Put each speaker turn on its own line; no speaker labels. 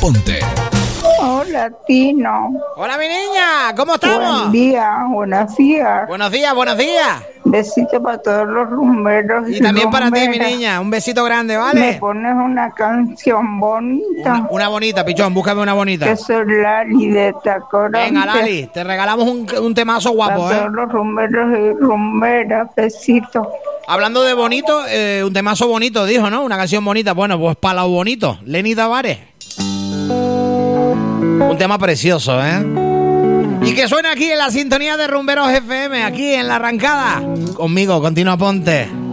Aponte.
Hola, Tino.
Hola, mi niña, ¿cómo estamos?
Buen día, buenos días.
Buenos días, buenos días.
Besito para todos los rumberos.
Y también para ti, mi
rumberas.
niña, un besito grande,
Me
¿vale?
pones una canción bonita.
Una bonita, pichón, búscame una bonita.
Que soy Lali de Tacoronte.
Venga, Lali, te regalamos un temazo guapo,
para todos los rumberos y rumberas, besito.
Hablando de bonito, un temazo bonito, dijo, ¿no? Una canción bonita. Bueno, pues para lo bonito, Lenny Tavares. Un tema precioso, ¿eh? Y que suena aquí en la sintonía de Rumberos FM, aquí en La Arrancada. Conmigo, continúa, ponte.